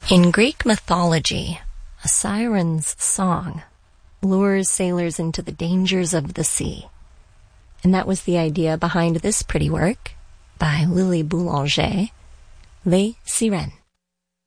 In Greek mythology, a siren's song lures sailors into the dangers of the sea. And that was the idea behind this pretty work by Lily Boulanger, Les Sirènes.